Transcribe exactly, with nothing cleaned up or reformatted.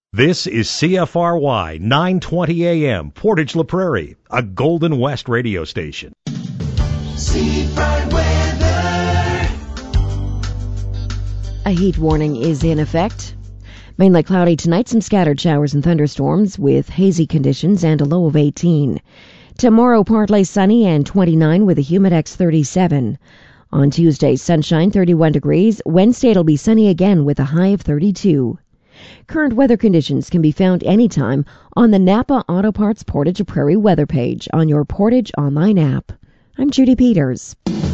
This is C F R Y nine twenty A M, Portage La Prairie, a Golden West radio station. Seafront weather. A heat warning is in effect. Mainly cloudy tonight, some scattered showers and thunderstorms with hazy conditions and a low of eighteen. Tomorrow, partly sunny and twenty-nine with a humidex thirty-seven. On Tuesday, sunshine, thirty-one degrees. Wednesday, it'll be sunny again with a high of thirty-two. Current weather conditions can be found anytime on the Napa Auto Parts Portage La Prairie weather page on your Portage online app. I'm Judy Peters.